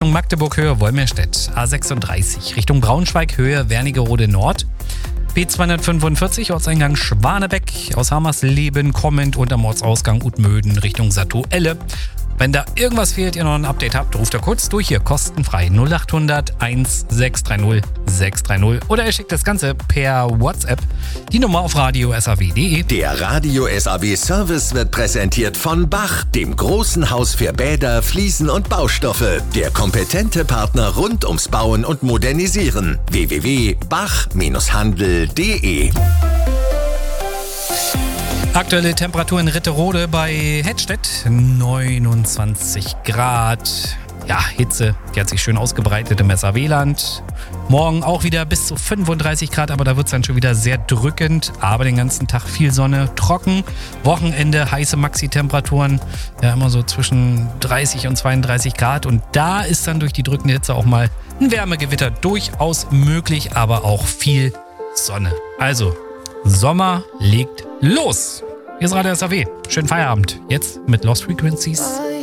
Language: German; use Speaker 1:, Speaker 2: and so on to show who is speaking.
Speaker 1: Richtung Magdeburg Höhe Wolmirstedt. A36 Richtung Braunschweig Höhe Wernigerode Nord. B245 Ortseingang Schwanebeck. Aus Hamersleben kommend und am Ortsausgang Utmöden Richtung Satoelle. Wenn da irgendwas fehlt, ihr noch ein Update habt, ruft ihr kurz durch hier, kostenfrei 0800 1630 630 oder ihr schickt das Ganze per WhatsApp. Die Nummer auf radio-saw.de.
Speaker 2: Der Radio SAW Service wird präsentiert von Bach, dem großen Haus für Bäder, Fliesen und Baustoffe. Der kompetente Partner rund ums Bauen und Modernisieren. www.bach-handel.de.
Speaker 1: Aktuelle Temperatur in Ritterode bei Hettstedt, 29 Grad. Ja, Hitze, die hat sich schön ausgebreitet im SAW-Land. Morgen auch wieder bis zu 35 Grad, aber da wird es dann schon wieder sehr drückend. Aber den ganzen Tag viel Sonne, trocken. Wochenende, heiße Maxi-Temperaturen, ja immer so zwischen 30 und 32 Grad. Und da ist dann durch die drückende Hitze auch mal ein Wärmegewitter durchaus möglich, aber auch viel Sonne. Also, Sommer legt los. Hier ist Radio SAW. Schönen Feierabend. Jetzt mit Lost Frequencies.